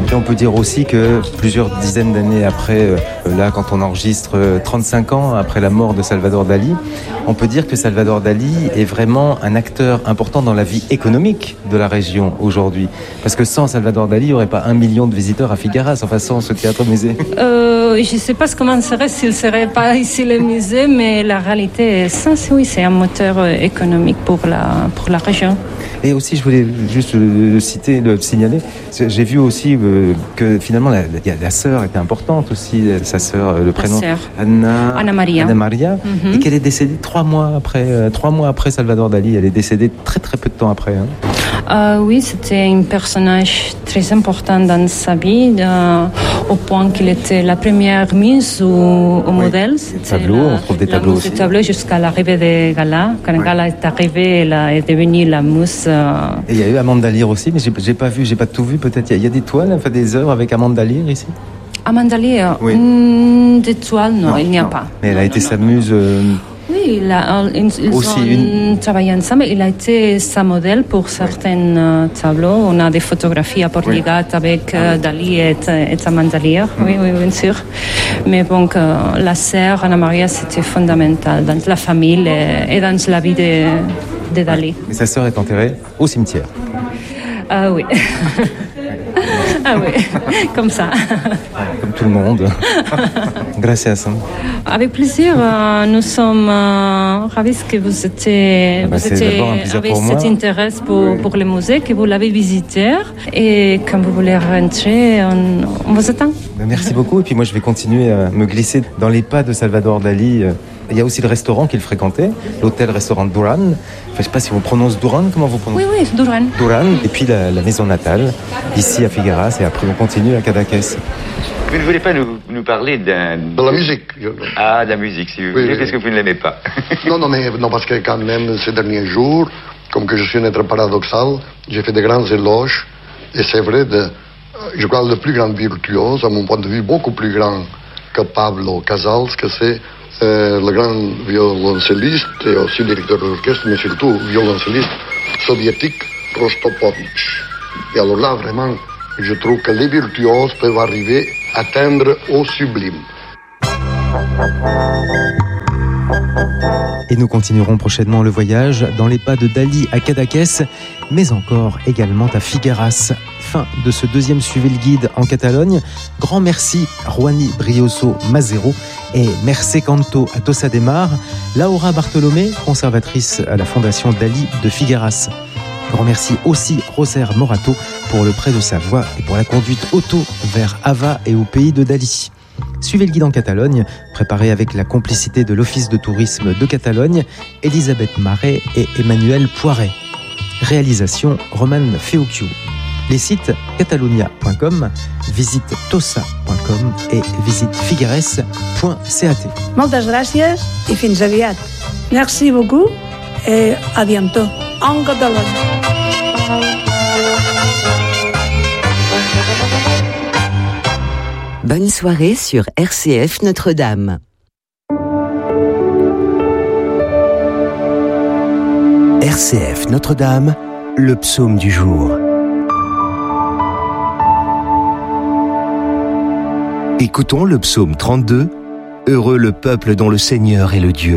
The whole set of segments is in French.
Et on peut dire aussi que plusieurs dizaines d'années après, là quand on enregistre 35 ans après la mort de Salvador Dali, on peut dire que Salvador Dali est vraiment un acteur important dans la vie économique de la région aujourd'hui. Parce que sans Salvador Dali, il n'y aurait pas 1 million de visiteurs à Figueras, enfin sans ce théâtre-musée. Je ne sais pas comment serait s'il ne serait pas ici le musée, mais la réalité est ça, oui, c'est un moteur économique pour la région. Et aussi, je voulais juste le signaler, j'ai vu aussi que finalement la sœur était importante aussi, sa sœur, le prénom Anna Maria, et qu'elle est décédée 3 mois après Salvador Dali. Elle est décédée très très peu de temps après. Oui, c'était un personnage très important dans sa vie, au point qu'il était la première mise au modèle. On trouve des tableaux aussi. Des tableaux jusqu'à l'arrivée de Gala. Quand Gala est arrivée, elle est devenue la mousse. Et il y a eu Amanda Lear aussi, mais j'ai pas tout vu. Peut-être il y a des toiles, enfin des œuvres avec Amanda Lear ici. Amanda Lear, des toiles, non, il n'y a pas. Mais elle a été sa muse. Oui, ils ont travaillé ensemble. Il a été sa modèle pour certains tableaux. On a des photographies à Portligat avec Dali et Amanda Lear. Oui, bien sûr. Mais bon, la sœur Anna Maria, c'était fondamental dans la famille et dans la vie de Dali. Et sa sœur est enterrée au cimetière. Oui. Ah oui, comme ça. Comme tout le monde. Gracias. Avec plaisir. Nous sommes ravis que vous avez cet intérêt pour le musée, que vous l'avez visité. Et quand vous voulez rentrer, on vous attend. Merci beaucoup. Et puis moi, je vais continuer à me glisser dans les pas de Salvador Dali. Il y a aussi le restaurant qu'il fréquentait, l'hôtel-restaurant Duran. Enfin, je ne sais pas si on prononce Duran, comment vous prononcez ? Oui, Duran. Duran, et puis la maison natale, ici à Figueras, et après on continue à Cadaqués. Vous ne voulez pas nous parler de la musique. Ah, de la musique, si vous voulez. Qu'est-ce que vous ne l'aimez pas ? Non, parce que quand même, ces derniers jours, comme que je suis un être paradoxal, j'ai fait de grands éloges, et c'est vrai, je crois le plus grand virtuose, à mon point de vue, beaucoup plus grand que Pablo Casals, que c'est le grand violoncelliste et aussi directeur d'orchestre, mais surtout violoncelliste soviétique Rostropovitch. Et alors là, vraiment, je trouve que les virtuoses peuvent arriver à atteindre au sublime. Et nous continuerons prochainement le voyage dans les pas de Dali à Cadaqués, mais encore également à Figueras. Fin de ce deuxième Suivez le guide en Catalogne. Grand merci Juani Brioso Mazero et merci Canto à Tossa de Mar, Laura Bartolomé, conservatrice à la Fondation Dali de Figueras. Grand merci aussi Roser Morato pour le prêt de sa voix et pour la conduite auto vers Ava et au pays de Dali. Suivez le guide en Catalogne, préparé avec la complicité de l'Office de tourisme de Catalogne, Elisabeth Marais et Emmanuel Poiret. Réalisation Roman Feocchio. Les sites catalonia.com, visite tossa.com et visite figueres.cat. Moltes gràcies i fins aviat. Merci beaucoup et à bientôt en Catalogne. Bonne soirée sur RCF Notre-Dame. RCF Notre-Dame, le psaume du jour. Écoutons le psaume 32, « Heureux le peuple dont le Seigneur est le Dieu ».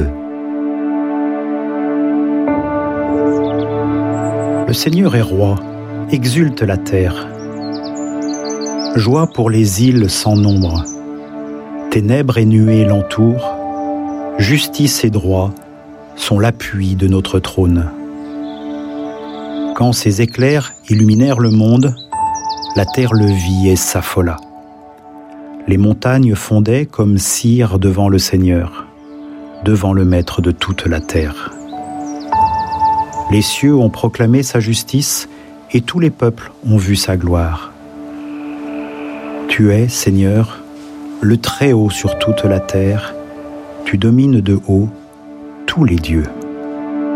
Le Seigneur est roi, exulte la terre. Joie pour les îles sans nombre. Ténèbres et nuées l'entourent. Justice et droit sont l'appui de notre trône. Quand ces éclairs illuminèrent le monde, la terre le vit et s'affola. Les montagnes fondaient comme cire devant le Seigneur, devant le Maître de toute la terre. Les cieux ont proclamé sa justice et tous les peuples ont vu sa gloire. Tu es, Seigneur, le Très-Haut sur toute la terre, tu domines de haut tous les dieux.